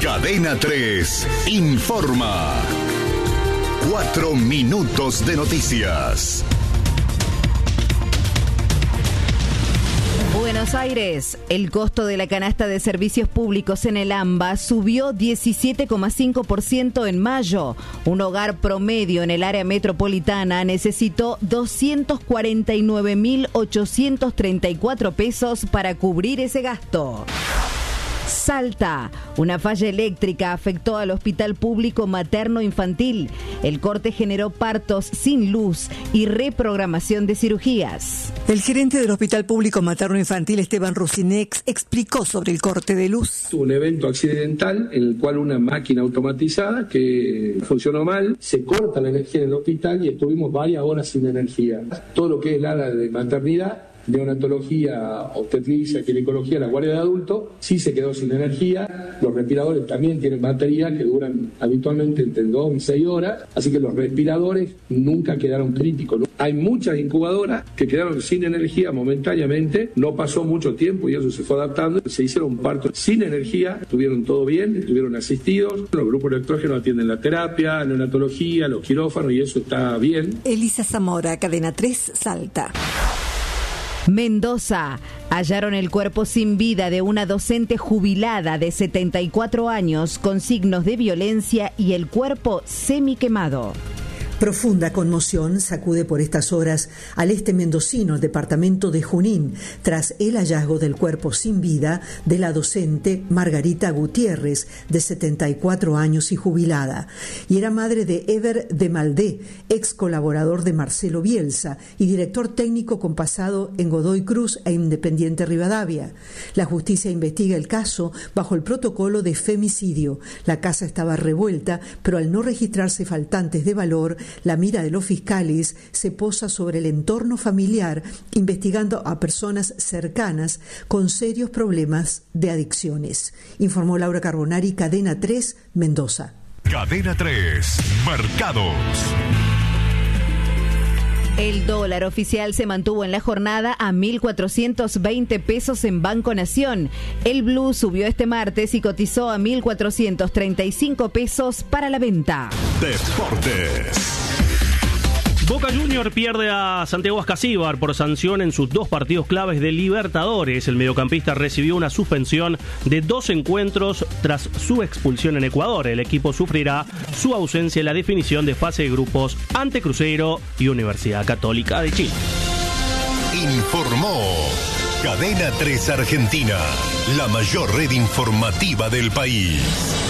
Cadena 3 informa. 4 minutos de noticias. Buenos Aires, el costo de la canasta de servicios públicos en el AMBA subió 17,5% en mayo. Un hogar promedio en el área metropolitana necesitó 249.834 pesos para cubrir ese gasto. Salta, una falla eléctrica afectó al Hospital Público Materno Infantil. El corte generó partos sin luz y reprogramación de cirugías. El gerente del Hospital Público Materno Infantil, Esteban Rusinex, explicó sobre el corte de luz. Tuvo un evento accidental en el cual una máquina automatizada que funcionó mal, se corta la energía en el hospital y estuvimos varias horas sin energía. Todo lo que es el área de maternidad, neonatología, obstetricia, ginecología, la guardia de adultos, sí se quedó sin energía. Los respiradores también tienen baterías que duran habitualmente entre 2 y 6 horas, así que los respiradores nunca quedaron críticos. Hay muchas incubadoras que quedaron sin energía momentáneamente, no pasó mucho tiempo y eso se fue adaptando. Se hicieron partos sin energía, estuvieron todo bien, estuvieron asistidos. Los grupos electrógenos atienden la terapia, la neonatología, los quirófanos y eso está bien. Elisa Zamora, Cadena 3, Salta. Mendoza, hallaron el cuerpo sin vida de una docente jubilada de 74 años con signos de violencia y el cuerpo semiquemado. Profunda conmoción sacude por estas horas al este mendocino, el departamento de Junín, tras el hallazgo del cuerpo sin vida de la docente Margarita Gutiérrez, de 74 años y jubilada. Y era madre de Ever de Maldé, ex colaborador de Marcelo Bielsa y director técnico con pasado en Godoy Cruz e Independiente Rivadavia. La justicia investiga el caso bajo el protocolo de femicidio. La casa estaba revuelta, pero al no registrarse faltantes de valor, la mira de los fiscales se posa sobre el entorno familiar, investigando a personas cercanas con serios problemas de adicciones. Informó Laura Carbonari, Cadena 3, Mendoza. Cadena 3, mercados. El dólar oficial se mantuvo en la jornada a 1.420 pesos en Banco Nación. El blue subió este martes y cotizó a 1.435 pesos para la venta. Deportes. Boca Juniors pierde a Santiago Ascasíbar por sanción en sus 2 partidos claves de Libertadores. El mediocampista recibió una suspensión de 2 encuentros tras su expulsión en Ecuador. El equipo sufrirá su ausencia en la definición de fase de grupos ante Cruzeiro y Universidad Católica de Chile. Informó Cadena 3 Argentina, la mayor red informativa del país.